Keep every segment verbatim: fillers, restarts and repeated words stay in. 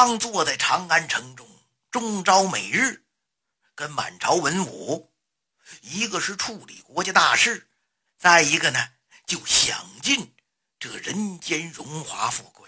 邦坐在长安城中，终朝每日跟满朝文武，一个是处理国家大事，再一个呢就享尽这人间荣华富贵。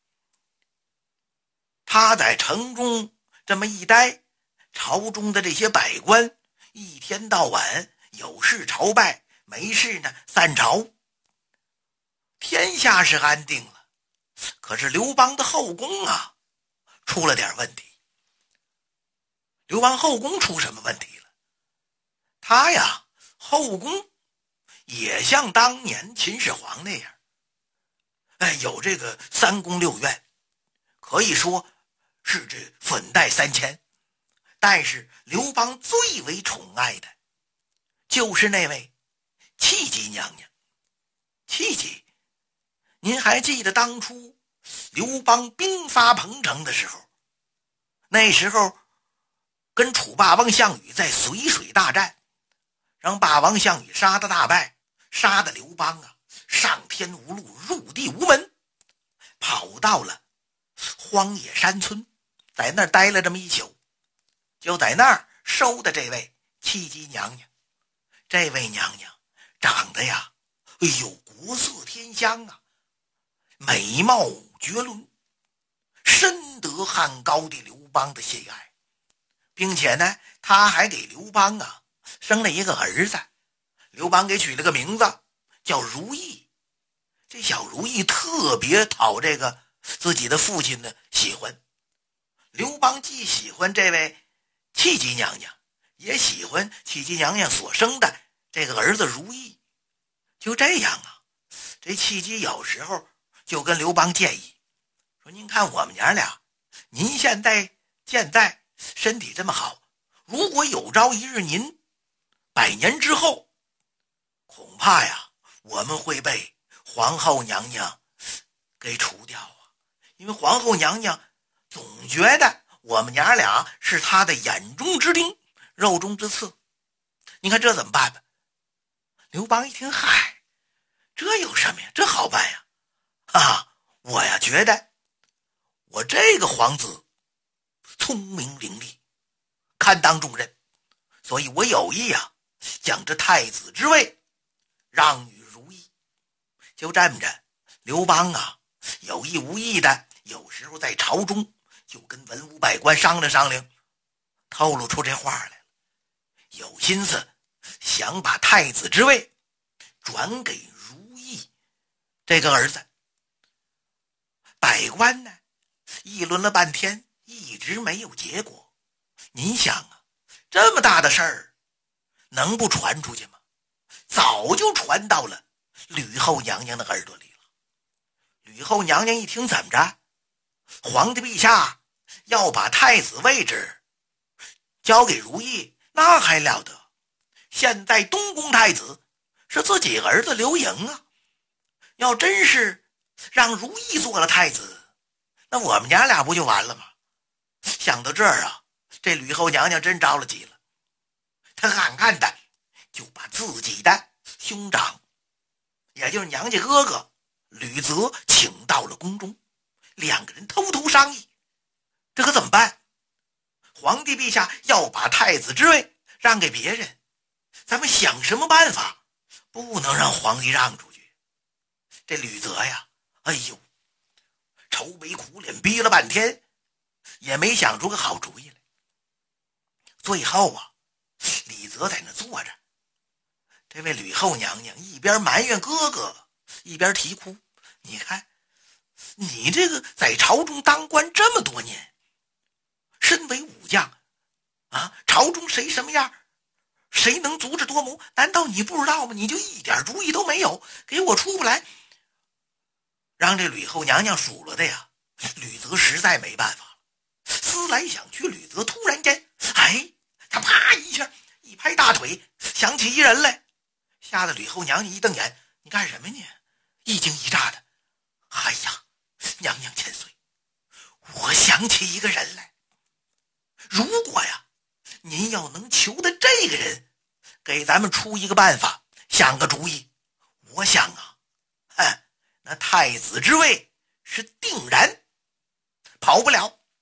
他在城中这么一待，朝中的这些百官一天到晚有事朝拜，没事呢散朝，天下是安定了。可是刘邦的后宫啊出了点问题。刘邦后宫出什么问题了？他呀后宫也像当年秦始皇那样，哎，有这个三宫六院，可以说是这粉黛三千。但是刘邦最为宠爱的就是那位戚姬娘娘。戚姬，您还记得当初刘邦兵发彭城的时候，那时候跟楚霸王项羽在淝水大战，让霸王项羽杀得大败，杀得刘邦啊上天无路，入地无门，跑到了荒野山村，在那儿待了这么一宿，就在那儿收的这位戚姬娘娘。这位娘娘长得呀，哎呦，国色天香啊，美貌绝伦，深得汉高帝刘邦的喜爱，并且呢他还给刘邦啊生了一个儿子，刘邦给取了个名字叫如意。这小如意特别讨这个自己的父亲的喜欢，刘邦既喜欢这位戚姬娘娘，也喜欢戚姬娘娘所生的这个儿子如意。就这样啊，这戚姬有时候就跟刘邦建议说，您看我们娘俩，您现在现在身体这么好，如果有朝一日您百年之后，恐怕呀我们会被皇后娘娘给除掉啊。因为皇后娘娘总觉得我们娘俩是她的眼中之钉，肉中之刺。你看这怎么办吧？刘邦一听，嗨，这有什么呀，这好办呀。啊，我呀觉得我这个皇子聪明伶俐，堪当重任，所以我有意啊将这太子之位让与如意。就这么着，刘邦啊有意无意的，有时候在朝中就跟文武百官商量商量，透露出这话来了，有心思想把太子之位转给如意这个儿子。百官呢议论了半天，一直没有结果。您想啊，这么大的事儿能不传出去吗？早就传到了吕后娘娘的耳朵里了。吕后娘娘一听，怎么着，皇帝陛下要把太子位置交给如意，那还了得。现在东宫太子是自己儿子刘盈啊，要真是让如意做了太子，那我们娘俩不就完了吗？想到这儿啊，这吕后娘娘真着了急了，她暗暗的就把自己的兄长，也就是娘家哥哥吕泽请到了宫中，两个人偷偷商议，这可怎么办？皇帝陛下要把太子之位让给别人，咱们想什么办法不能让皇帝让出去。这吕泽呀，哎呦，愁眉苦脸逼了半天，也没想出个好主意来。最后啊，李泽在那坐着，这位吕后娘娘一边埋怨哥哥，一边啼哭。你看你这个在朝中当官这么多年，身为武将啊，朝中谁什么样，谁能足智多谋，难道你不知道吗？你就一点主意都没有，给我出不来。让这吕后娘娘数落的呀，吕泽实在没办法了。思来想去，吕泽突然间，哎，他啪一下一拍大腿，想起一人来，吓得吕后娘娘一瞪眼，你干什么你？一惊一乍的。哎呀，娘娘千岁，我想起一个人来，如果呀您要能求得这个人给咱们出一个办法，想个主意，我想啊，哼，那太子之位是定然跑不了。